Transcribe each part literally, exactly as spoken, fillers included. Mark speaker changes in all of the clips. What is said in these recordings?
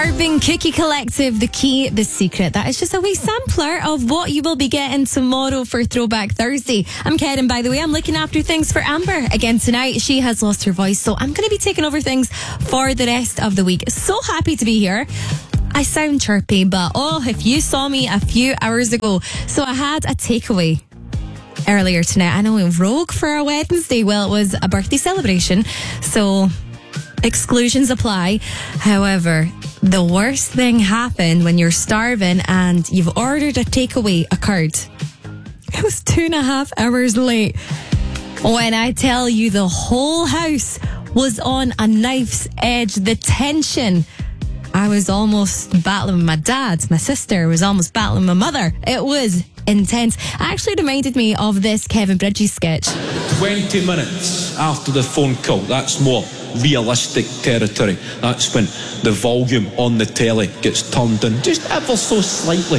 Speaker 1: Urban Cookie Collective, The Key, The Secret. That is just a wee sampler of what you will be getting tomorrow for Throwback Thursday. I'm Karen, by the way. I'm looking after things for Amber again tonight. She has lost her voice, so I'm going to be taking over things for the rest of the week. So happy to be here. I sound chirpy, but oh, if you saw me a few hours ago. So I had a takeaway earlier tonight. I know, rogue for a Wednesday. Well, it was a birthday celebration, so exclusions apply. However, the worst thing happened when you're starving and you've ordered a takeaway occurred. It was two and a half hours late. When I tell you the whole house was on a knife's edge, the tension. I was almost battling with my dad. My sister was almost battling with my mother. It was intense. It actually reminded me of this Kevin Bridges sketch.
Speaker 2: twenty minutes after the phone call, that's more realistic territory. That's when the volume on the telly gets turned down just ever so slightly.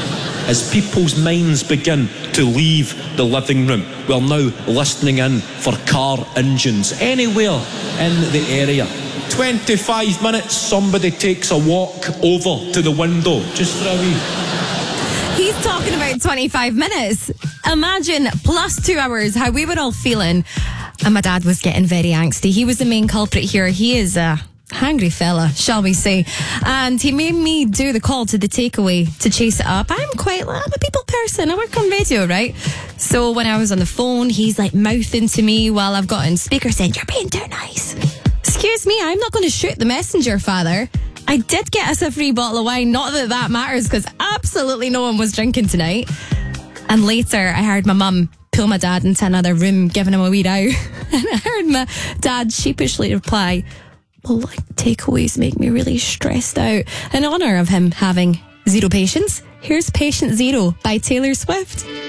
Speaker 2: As people's minds begin to leave the living room, we're now listening in for car engines anywhere in the area. twenty-five minutes, somebody takes a walk over to the window just for a wee.
Speaker 1: He's talking about twenty-five minutes. Imagine plus two hours, how we were all feeling. And my dad was getting very angsty. He was the main culprit here. He is a hungry fella, shall we say. And he made me do the call to the takeaway to chase it up. I'm quite, I'm a people person. I work on radio, right? So when I was on the phone, he's like mouthing to me while I've got on speaker saying, "You're being too nice." Excuse me, I'm not going to shoot the messenger, father. I did get us a free bottle of wine. Not that that matters, because absolutely no one was drinking tonight. And later, I heard my mum pull my dad into another room, giving him a wee row. And I heard my dad sheepishly reply, "Well, like, takeaways make me really stressed out." In honour of him having zero patience, here's Patient Zero by Taylor Swift.